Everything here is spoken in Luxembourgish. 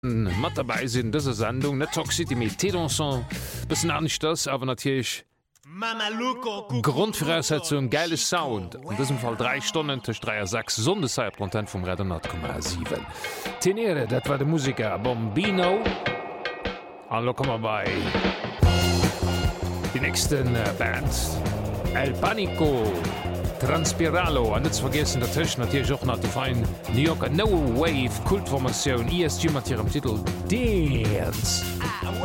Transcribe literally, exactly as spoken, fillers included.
mat dabei sinn dëse Sendung net Toxicity mit Tedanson bessen ancht das awer natierch Grundvoraussetzung geile Sound an diesem Fall drei Stunden tech dreier sechs Sondezeit Content vum Redonat Komma sieben. Tenere, dat war de Musiker Bombino an lo kommmer bei die nächsten äh, Band El Panico. Transpiralo an net vergessen der Tëch natier Joch nach de fein New Yorker No Wave Kultformatioun I S G mat hirem Titel Dance.